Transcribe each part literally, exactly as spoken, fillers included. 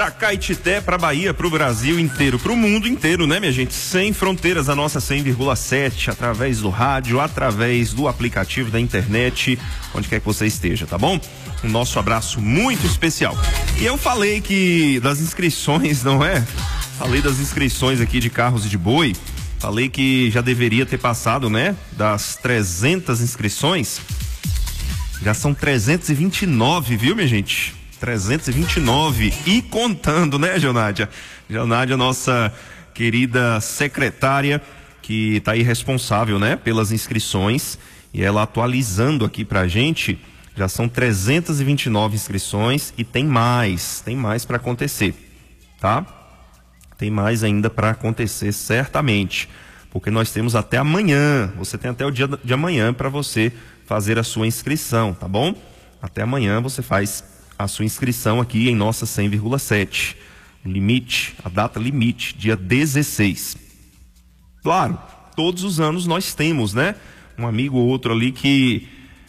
para Caetité, para Bahia, para o Brasil inteiro, para o mundo inteiro, né, minha gente? Sem fronteiras, a nossa cem vírgula sete, através do rádio, através do aplicativo da internet, onde quer que você esteja, tá bom? Um nosso abraço muito especial. E eu falei que das inscrições, não é? Falei das inscrições aqui de carros e de boi. Falei que já deveria ter passado, né? Das trezentas inscrições. Já são trezentos e vinte e nove, viu, minha gente? trezentos e vinte e nove e contando, né, Jonádia? Jonádia, nossa querida secretária, que tá aí responsável, né, pelas inscrições, e ela atualizando aqui pra gente, já são trezentos e vinte e nove inscrições e tem mais, tem mais para acontecer, tá? Tem mais ainda para acontecer, certamente, porque nós temos até amanhã, você tem até o dia de amanhã para você fazer a sua inscrição, tá bom? Até amanhã você faz a sua inscrição aqui em nossa cem vírgula sete. Limite, a data limite, dia dezesseis. Claro, todos os anos nós temos, né? Um amigo ou outro ali que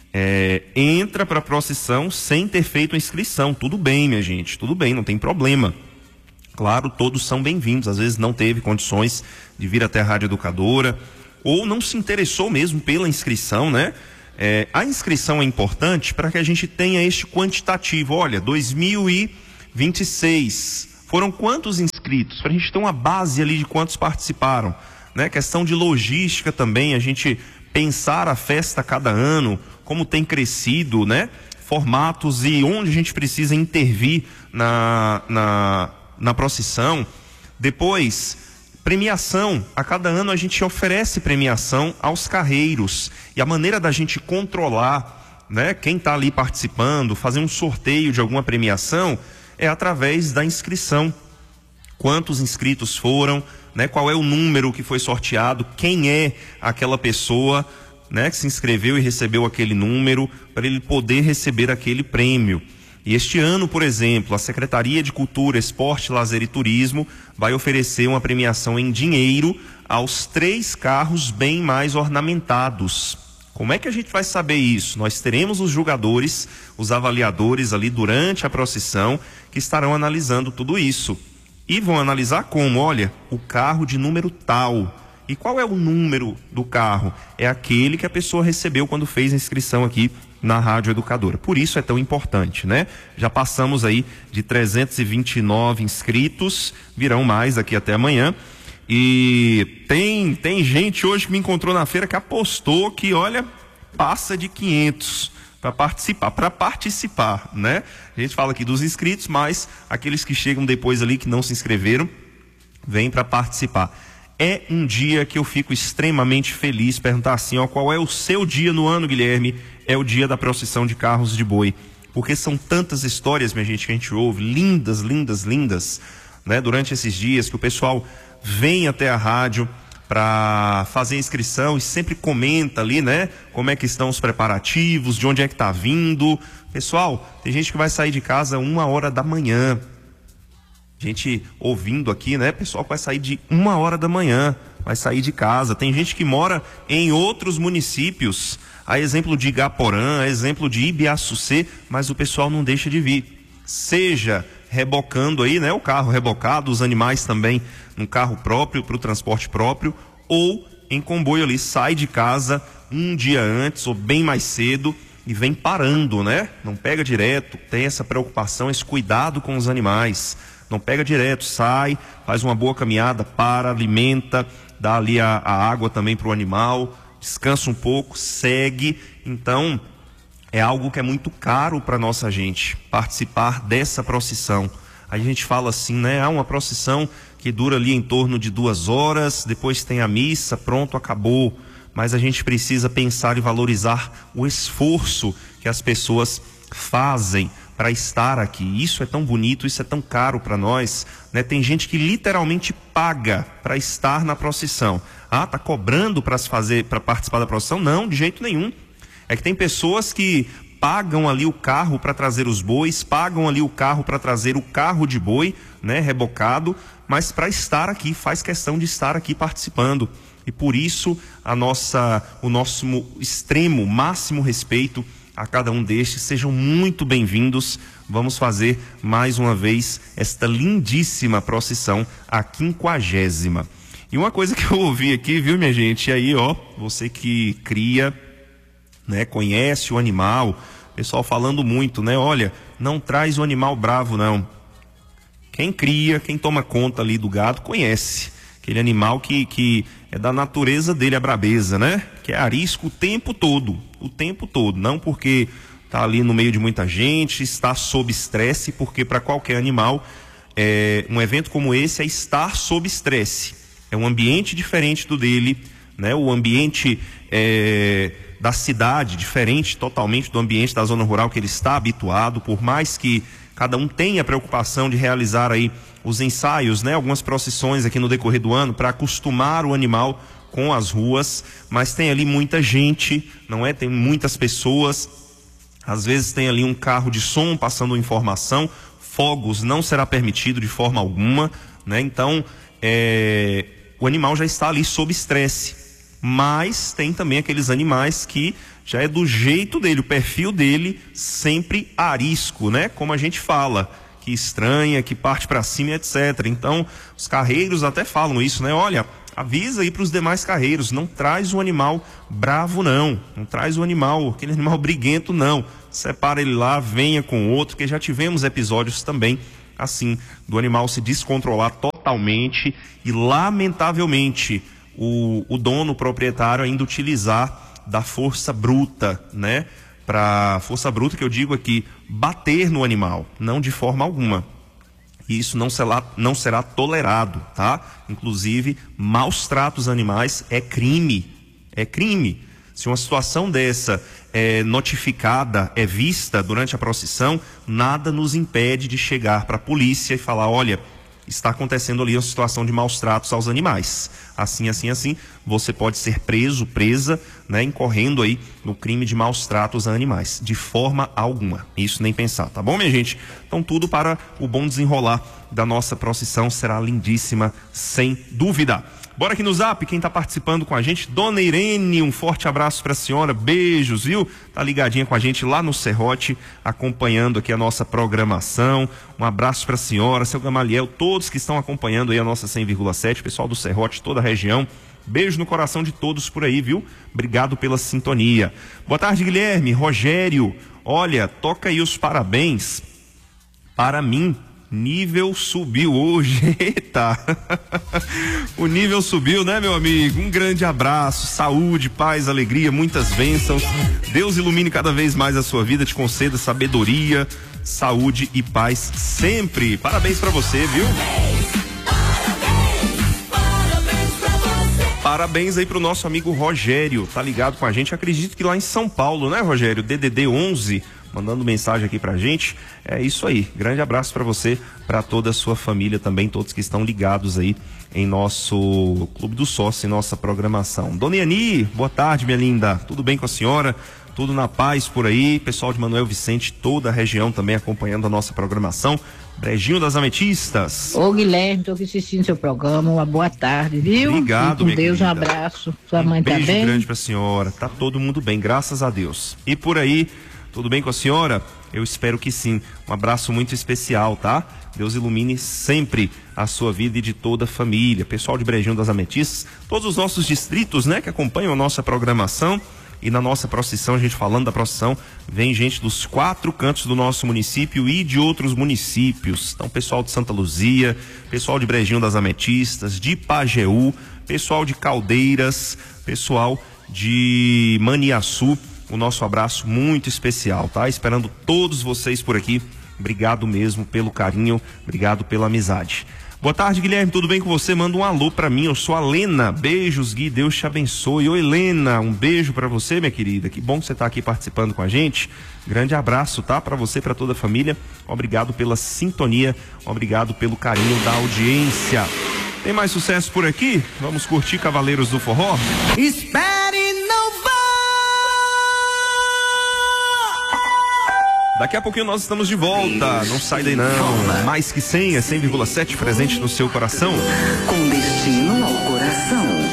é, entra para a procissão sem ter feito a inscrição. Tudo bem, minha gente, tudo bem, não tem problema. Claro, todos são bem-vindos. Às vezes não teve condições de vir até a Rádio Educadora ou não se interessou mesmo pela inscrição, né? É, a inscrição é importante para que a gente tenha este quantitativo. Olha, dois mil e vinte e seis, foram quantos inscritos? Para a gente ter uma base ali de quantos participaram, né? Questão de logística também, a gente pensar a festa a cada ano, como tem crescido, né? Formatos e onde a gente precisa intervir na, na, na procissão. Depois, premiação. A cada ano a gente oferece premiação aos carreiros. E a maneira da gente controlar, né, quem está ali participando, fazer um sorteio de alguma premiação, é através da inscrição. Quantos inscritos foram, né, qual é o número que foi sorteado, quem é aquela pessoa, né, que se inscreveu e recebeu aquele número, para ele poder receber aquele prêmio. E este ano, por exemplo, a Secretaria de Cultura, Esporte, Lazer e Turismo vai oferecer uma premiação em dinheiro aos três carros bem mais ornamentados. Como é que a gente vai saber isso? Nós teremos os julgadores, os avaliadores ali durante a procissão, que estarão analisando tudo isso. E vão analisar como? Olha, o carro de número tal. E qual é o número do carro? É aquele que a pessoa recebeu quando fez a inscrição aqui na Rádio Educadora. Por isso é tão importante, né? Já passamos aí de trezentos e vinte e nove inscritos, virão mais aqui até amanhã. E tem, tem gente hoje que me encontrou na feira que apostou que, olha, passa de quinhentos para participar, para participar, né? A gente fala aqui dos inscritos, mas aqueles que chegam depois ali que não se inscreveram, vêm para participar. É um dia que eu fico extremamente feliz. Perguntar assim, ó, qual é o seu dia no ano, Guilherme? É o dia da procissão de carros de boi. Porque são tantas histórias, minha gente, que a gente ouve, lindas, lindas, lindas, né? Durante esses dias que o pessoal vem até a rádio para fazer a inscrição e sempre comenta ali, né? Como é que estão os preparativos, de onde é que tá vindo. Pessoal, tem gente que vai sair de casa uma hora da manhã. Gente ouvindo aqui, né? Pessoal que vai sair de uma hora da manhã, vai sair de casa. Tem gente que mora em outros municípios, a exemplo de Igaporã, a exemplo de Ibiaçucê, mas o pessoal não deixa de vir. Seja rebocando aí, né? O carro rebocado, os animais também num carro próprio, para o transporte próprio, ou em comboio ali, sai de casa um dia antes ou bem mais cedo e vem parando, né? Não pega direto, tem essa preocupação, esse cuidado com os animais. Não pega direto, sai, faz uma boa caminhada, para, alimenta, dá ali a, a água também para o animal, descansa um pouco, segue. Então, é algo que é muito caro para nossa gente, participar dessa procissão. A gente fala assim, né? Há uma procissão que dura ali em torno de duas horas, depois tem a missa, pronto, acabou. Mas a gente precisa pensar e valorizar o esforço que as pessoas fazem para estar aqui. Isso é tão bonito, isso é tão caro para nós, né? Tem gente que literalmente paga para estar na procissão. Ah, tá cobrando para fazer, para participar da procissão? Não, de jeito nenhum. É que tem pessoas que pagam ali o carro para trazer os bois, pagam ali o carro para trazer o carro de boi, né, rebocado, mas para estar aqui, faz questão de estar aqui participando. E por isso a nossa, o nosso extremo, máximo respeito a cada um destes. Sejam muito bem-vindos vamos fazer mais uma vez esta lindíssima procissão, a quinquagésima. E uma coisa que eu ouvi aqui, viu, minha gente? E aí, ó, você que cria, né, conhece o animal, pessoal falando muito, né? Olha, não traz o animal bravo, não. Quem cria, quem toma conta ali do gado, conhece. Aquele animal que, que é da natureza dele, a brabeza, né? Que é arisco o tempo todo, o tempo todo. Não porque está ali no meio de muita gente, está sob estresse, porque para qualquer animal, é, um evento como esse é estar sob estresse. É um ambiente diferente do dele, né? O ambiente é, da cidade, diferente totalmente do ambiente da zona rural que ele está habituado, por mais que cada um tenha a preocupação de realizar aí os ensaios, né? Algumas procissões aqui no decorrer do ano para acostumar o animal com as ruas, mas tem ali muita gente, não é? Tem muitas pessoas, às vezes tem ali um carro de som passando informação, fogos não será permitido de forma alguma, né? Então, é, o animal já está ali sob estresse, mas tem também aqueles animais que já é do jeito dele, o perfil dele sempre arisco, né? Como a gente fala, que estranha, que parte para cima, etcétera. Então, os carreiros até falam isso, né? Olha, avisa aí para os demais carreiros, não traz o animal bravo não, não traz o animal, aquele animal briguento não, separa ele lá, venha com outro, que já tivemos episódios também assim, do animal se descontrolar totalmente e lamentavelmente o, o dono, o proprietário ainda utilizar da força bruta, né? Para força bruta que eu digo aqui, bater no animal, não de forma alguma. E isso não será, não será tolerado, tá? Inclusive, maus tratos animais é crime, é crime. Se uma situação dessa é notificada, é vista durante a procissão, nada nos impede de chegar para a polícia e falar, olha, está acontecendo ali uma situação de maus tratos aos animais. Assim, assim, assim, você pode ser preso, presa, né, incorrendo aí no crime de maus tratos a animais, de forma alguma. Isso nem pensar, tá bom, minha gente? Então tudo para o bom desenrolar da nossa procissão será lindíssima, sem dúvida. Bora aqui no Zap, quem tá participando com a gente, Dona Irene, um forte abraço pra senhora, beijos, viu? Tá ligadinha com a gente lá no Serrote, acompanhando aqui a nossa programação. Um abraço pra senhora, seu Gamaliel, todos que estão acompanhando aí a nossa cem vírgula sete, pessoal do Serrote, toda a região. Beijo no coração de todos por aí, viu? Obrigado pela sintonia. Boa tarde, Guilherme, Rogério. Olha, toca aí os parabéns para mim. Nível subiu hoje, eita, o nível subiu, né, meu amigo? Um grande abraço, saúde, paz, alegria, muitas bênçãos. Deus ilumine cada vez mais a sua vida, te conceda sabedoria, saúde e paz sempre. Parabéns pra você, viu? Parabéns aí pro nosso amigo Rogério, tá ligado com a gente, acredito que lá em São Paulo, né, Rogério? D D D onze, mandando mensagem aqui pra gente. É isso aí, grande abraço pra você, pra toda a sua família também, todos que estão ligados aí em nosso Clube do Sócio, em nossa programação. Dona Iani, boa tarde, minha linda, tudo bem com a senhora? Tudo na paz por aí, pessoal de Manuel Vicente, toda a região também acompanhando a nossa programação. Brejinho das Ametistas. Ô Guilherme, tô aqui assistindo seu programa, uma boa tarde, viu? Obrigado, com minha Deus, querida. Um abraço, sua mãe um tá bem? beijo grande pra senhora, tá todo mundo bem, graças a Deus. E por aí, tudo bem com a senhora? Eu espero que sim. Um abraço muito especial, tá? Deus ilumine sempre a sua vida e de toda a família. Pessoal de Brejinho das Ametistas, todos os nossos distritos, né, que acompanham a nossa programação. E na nossa procissão, a gente falando da procissão, vem gente dos quatro cantos do nosso município e de outros municípios. Então, pessoal de Santa Luzia, pessoal de Brejinho das Ametistas, de Pajeú, pessoal de Caldeiras, pessoal de Maniaçu. O nosso abraço muito especial, tá? Esperando todos vocês por aqui. Obrigado mesmo pelo carinho, obrigado pela amizade. Boa tarde, Guilherme, tudo bem com você? Manda um alô pra mim, eu sou a Lena. Beijos, Gui, Deus te abençoe. Oi, Lena, um beijo pra você, minha querida. Que bom que você tá aqui participando com a gente. Grande abraço, tá? Pra você, pra toda a família. Obrigado pela sintonia, obrigado pelo carinho da audiência. Tem mais sucesso por aqui? Vamos curtir Cavaleiros do Forró? Espere, não vá! Daqui a pouquinho nós estamos de volta, não sai daí não. Mais que cem, é cem vírgula sete presente no seu coração. Com destino ao coração.